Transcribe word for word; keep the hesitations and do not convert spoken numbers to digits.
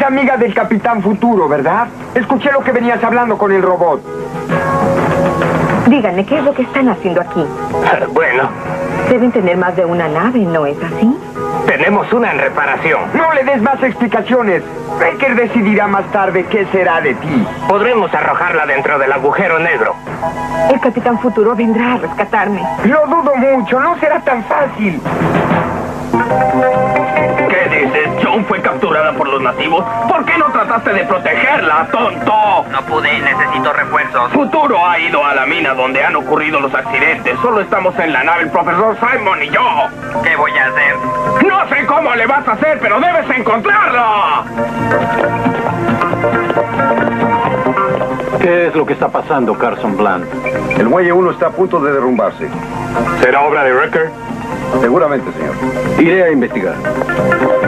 amiga del Capitán Futuro, ¿verdad? Escuché lo que venías hablando con el robot. Díganme, ¿qué es lo que están haciendo aquí? Bueno, Deben tener más de una nave, ¿no es así? tenemos una en reparación. No le des más explicaciones. Baker decidirá más tarde qué será de ti. Podremos arrojarla dentro del agujero negro. El Capitán Futuro vendrá a rescatarme. Lo dudo mucho, no será tan fácil. ¿Qué dices? ¿John fue capturada por los nativos? ¿Por qué no trataste de protegerla, tonto? No pude y necesito refuerzos. Futuro ha ido a la mina donde han ocurrido los accidentes. Solo estamos en la nave el profesor Simon y yo. ¿Qué voy a hacer? No sé cómo le vas a hacer, pero debes encontrarla. ¿Qué es lo que está pasando, Carson Bland? El muelle uno está a punto de derrumbarse. ¿Será obra de Wrecker? Seguramente, señor. Iré a investigar.